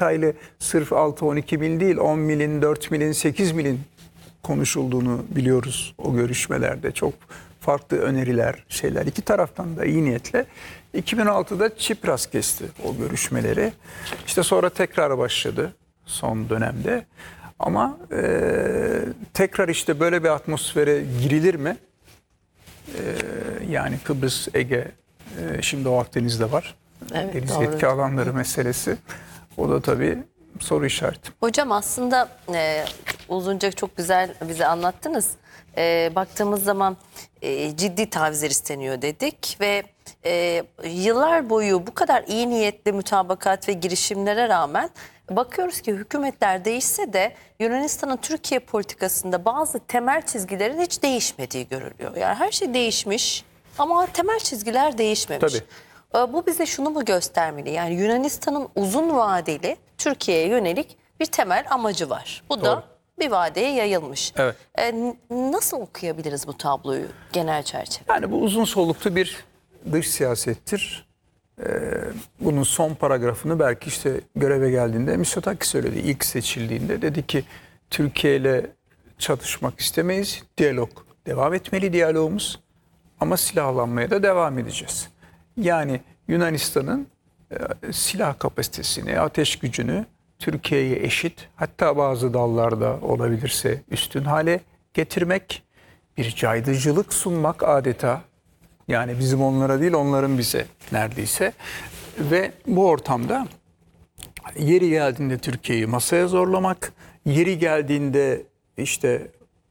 detaylı sırf 6-12 mil değil 10 milin, 4 milin, 8 milin konuşulduğunu biliyoruz o görüşmelerde. Çok farklı öneriler, şeyler iki taraftan da iyi niyetle. 2006'da Çipras kesti o görüşmeleri. İşte sonra tekrar başladı son dönemde. Ama tekrar işte böyle bir atmosfere girilir mi? Yani Kıbrıs, Ege, şimdi o Akdeniz'de var. Evet, Deniz doğru. yetki alanları meselesi. O da tabii soru işareti. Hocam aslında uzunca çok güzel bize anlattınız. Baktığımız zaman ciddi tavizler isteniyor dedik ve yıllar boyu bu kadar iyi niyetli mutabakat ve girişimlere rağmen bakıyoruz ki hükümetler değişse de Yunanistan'ın Türkiye politikasında bazı temel çizgilerin hiç değişmediği görülüyor. Yani her şey değişmiş ama temel çizgiler değişmemiş. Tabii. Bu bize şunu mu göstermeli? Yani Yunanistan'ın uzun vadeli Türkiye'ye yönelik bir temel amacı var. Bu Doğru. da bir vadeye yayılmış. Evet. Nasıl okuyabiliriz bu tabloyu genel çerçeve? Yani bu uzun soluklu bir dış siyasettir. Bunun son paragrafını belki işte göreve geldiğinde Mitsotakis söyledi. İlk seçildiğinde dedi ki Türkiye ile çatışmak istemeyiz. Diyalog devam etmeli diyalogumuz ama silahlanmaya da devam edeceğiz. Yani Yunanistan'ın silah kapasitesini, ateş gücünü Türkiye'ye eşit, hatta bazı dallarda olabilirse üstün hale getirmek, bir caydırıcılık sunmak adeta. Yani bizim onlara değil, onların bize neredeyse. Ve bu ortamda yeri geldiğinde Türkiye'yi masaya zorlamak, yeri geldiğinde işte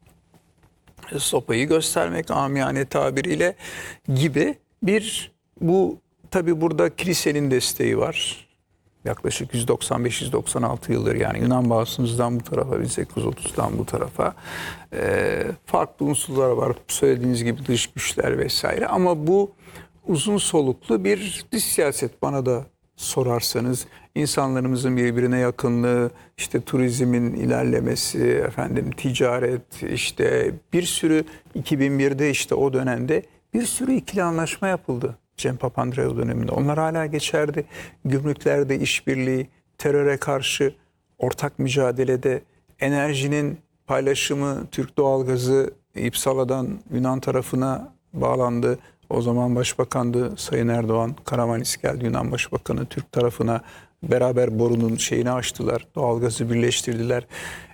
sopayı göstermek amiyane tabiriyle gibi bir, bu tabii burada kilisenin desteği var. Yaklaşık 195-196 yıldır, yani Yunan bağımsızlığından bu tarafa, 1830'dan bu tarafa farklı unsurlar var. Söylediğiniz gibi dış güçler vesaire, ama bu uzun soluklu bir dış siyaset bana da sorarsanız. İnsanlarımızın birbirine yakınlığı, işte turizmin ilerlemesi, efendim ticaret, işte bir sürü 2001'de işte o dönemde bir sürü ikili anlaşma yapıldı. Cem Papandreou döneminde. Onlar hala geçerdi. Gümrüklerde işbirliği, teröre karşı ortak mücadelede, enerjinin paylaşımı, Türk doğalgazı İpsala'dan Yunan tarafına bağlandı. O zaman Başbakandı Sayın Erdoğan. Karamanis geldi, Yunan Başbakanı, Türk tarafına beraber borunun şeyini açtılar. Doğalgazı birleştirdiler.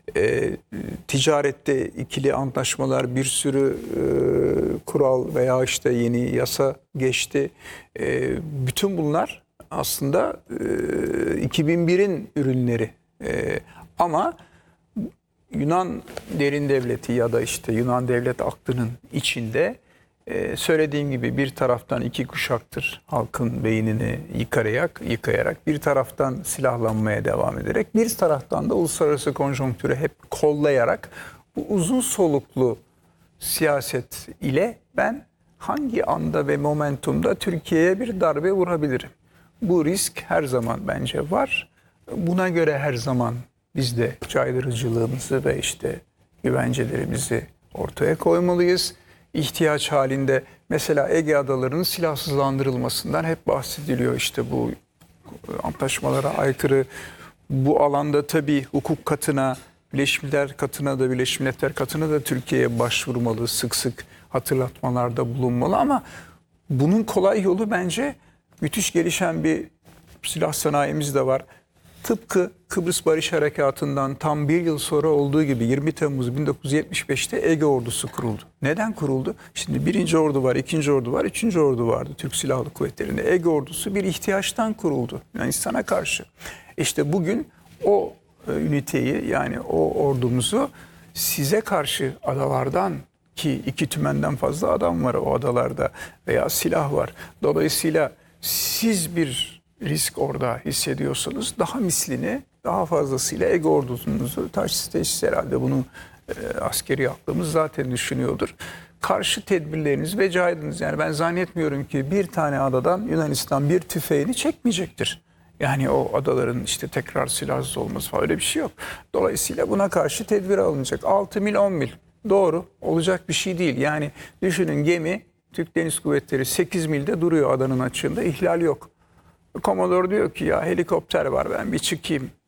Ticarette ikili antlaşmalar, bir sürü kural veya işte yeni yasa geçti. Bütün bunlar aslında 2001'in ürünleri. Ama Yunan derin devleti ya da işte Yunan devlet aklının içinde söylediğim gibi bir taraftan iki kuşaktır halkın beynini yıkayarak, bir taraftan silahlanmaya devam ederek, bir taraftan da uluslararası konjonktürü hep kollayarak bu uzun soluklu siyaset ile ben hangi anda ve momentumda Türkiye'ye bir darbe vurabilirim? Bu risk her zaman bence var. Buna göre her zaman biz de caydırıcılığımızı ve işte güvencelerimizi ortaya koymalıyız. İhtiyaç halinde mesela Ege adalarının silahsızlandırılmasından hep bahsediliyor. İşte bu antlaşmalara aykırı, bu alanda tabii hukuk katına, Birleşmiş Milletler katına da, Birleşmiş Milletler katına da Türkiye'ye başvurmalı, sık sık hatırlatmalarda bulunmalı, ama bunun kolay yolu bence müthiş gelişen bir silah sanayimiz de var. Tıpkı Kıbrıs Barış Harekatı'ndan tam bir yıl sonra olduğu gibi 20 Temmuz 1975'te Ege Ordusu kuruldu. Neden kuruldu? Şimdi 1. Ordu var, 2. Ordu var, 3. Ordu vardı Türk Silahlı Kuvvetleri'nde. Ege Ordusu bir ihtiyaçtan kuruldu Yunanistan'a karşı. İşte bugün o üniteyi, yani o ordumuzu size karşı adalardan, ki 2 tümenden fazla adam var o adalarda veya silah var. Dolayısıyla siz bir risk orada hissediyorsanız daha mislini, daha fazlasıyla Ege ordusunuzu teşhis herhalde bunu askeri aklımız zaten düşünüyordur. Karşı tedbirleriniz ve caydınız. Yani ben zannetmiyorum ki bir tane adadan Yunanistan bir tüfeğini çekmeyecektir. Yani o adaların işte tekrar silahsız olması falan, öyle bir şey yok. Dolayısıyla buna karşı tedbir alınacak. 6 mil 10 mil doğru, olacak bir şey değil. Yani düşünün, gemi Türk Deniz Kuvvetleri 8 milde duruyor adanın açığında, ihlal yok. Komodor diyor ki ya helikopter var, ben bir çıkayım